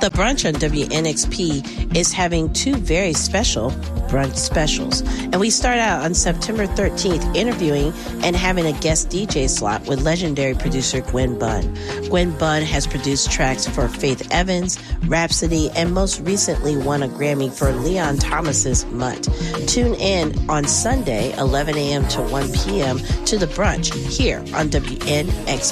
The brunch on WNXP is having two very special brunch specials. And we start out on September 13th interviewing and having a guest DJ slot with legendary producer Gwen Bunn. Gwen Bunn has produced tracks for Faith Evans, Rhapsody, and most recently won a Grammy for Leon Thomas's Mutt. Tune in on Sunday, 11 a.m. to 1 p.m. to the brunch here on WNXP.